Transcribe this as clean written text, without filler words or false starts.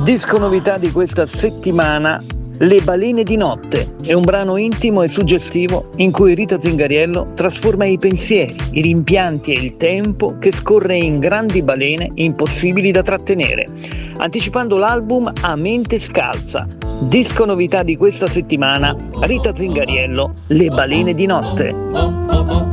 Disco novità di questa settimana, Le balene di notte. È un brano intimo e suggestivo in cui Rita Zingariello trasforma i pensieri, i rimpianti e il tempo che scorre in grandi balene impossibili da trattenere, anticipando l'album A mente scalza. Disco novità di questa settimana, Rita Zingariello, Le balene di notte.